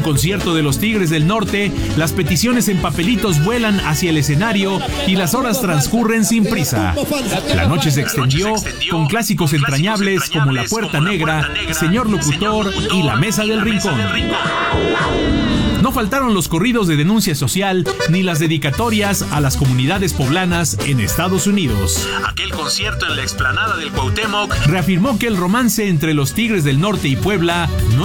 un concierto de los Tigres del Norte, las peticiones en papelitos vuelan hacia el escenario y las horas transcurren sin prisa. La noche se extendió con clásicos entrañables como La Puerta Negra, Señor Locutor y La Mesa del Rincón. No faltaron los corridos de denuncia social ni las dedicatorias a las comunidades poblanas en Estados Unidos. Aquel concierto en la explanada del Cuauhtémoc reafirmó que el romance entre los Tigres del Norte y Puebla no